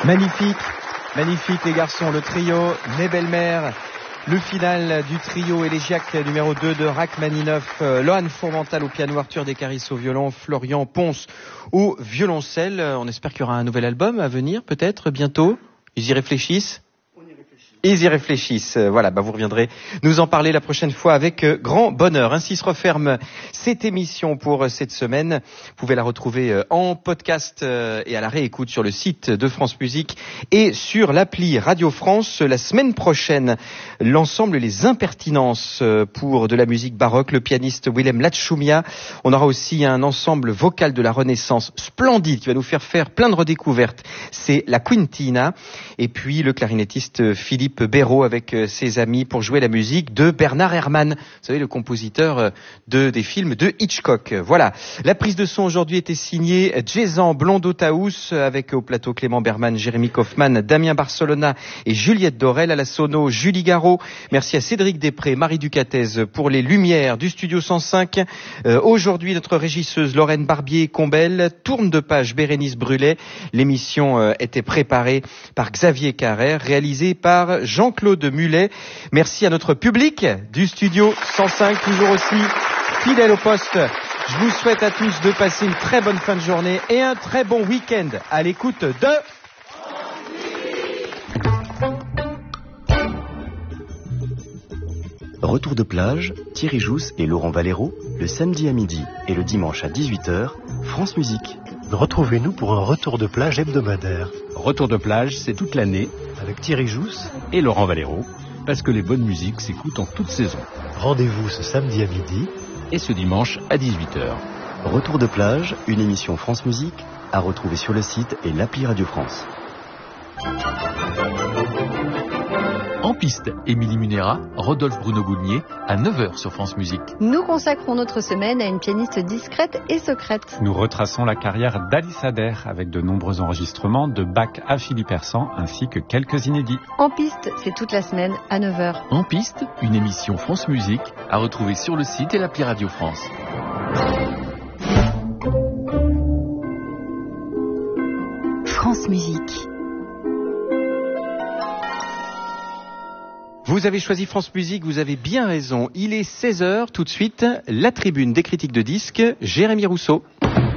Magnifique, magnifique les garçons, le trio, mes belles-mères, le final du trio élégiaque numéro 2 de Rachmaninoff, Lohan Fourmental au piano, Arthur Descaris au violon, Florian Ponce au violoncelle. On espère qu'il y aura un nouvel album à venir peut-être bientôt. Ils y réfléchissent. Ils y réfléchissent. Voilà, vous reviendrez nous en parler la prochaine fois avec grand bonheur. Ainsi se referme cette émission pour cette semaine. Vous pouvez la retrouver en podcast et à la réécoute sur le site de France Musique et sur l'appli Radio France. La semaine prochaine, l'ensemble Les Impertinences pour de la musique baroque, le pianiste Willem Lachumia. On aura aussi un ensemble vocal de la Renaissance splendide qui va nous faire plein de redécouvertes. C'est la Quintina. Et puis le clarinettiste Philippe Béraud avec ses amis pour jouer la musique de Bernard Herrmann, vous savez, le compositeur des films de Hitchcock. Voilà, la prise de son aujourd'hui était signée Jason Blondeau-Taous avec au plateau Clément Berman, Jérémy Kaufmann, Damien Barcelona et Juliette Dorel. À la sono, Julie Garot. Merci à Cédric Després, Marie Ducatez pour les lumières du Studio 105. Aujourd'hui, notre régisseuse Lorraine Barbier-Combel, tourne de page Bérénice Brulet. L'émission était préparée par Xavier Carrère, réalisée par Jean-Claude Mulet. Merci à notre public du Studio 105, toujours aussi fidèle au poste. Je vous souhaite à tous de passer une très bonne fin de journée et un très bon week-end à l'écoute de... Retour de plage, Thierry Jousse et Laurent Valero, le samedi à midi et le dimanche à 18h, France Musique. Retrouvez-nous pour un retour de plage hebdomadaire. Retour de plage, c'est toute l'année, avec Thierry Jousse et Laurent Valero, parce que les bonnes musiques s'écoutent en toute saison. Rendez-vous ce samedi à midi et ce dimanche à 18h. Retour de plage, une émission France Musique, à retrouver sur le site et l'appli Radio France. En piste, Émilie Munera, Rodolphe Bruno-Goulnier, à 9h sur France Musique. Nous consacrons notre semaine à une pianiste discrète et secrète. Nous retraçons la carrière d'Alice Adair avec de nombreux enregistrements de Bach à Philippe Hersant ainsi que quelques inédits. En piste, c'est toute la semaine à 9h. En piste, une émission France Musique à retrouver sur le site et l'appli Radio France. France Musique. Vous avez choisi France Musique, vous avez bien raison. Il est 16h, tout de suite, la tribune des critiques de disques, Jérémy Rousseau.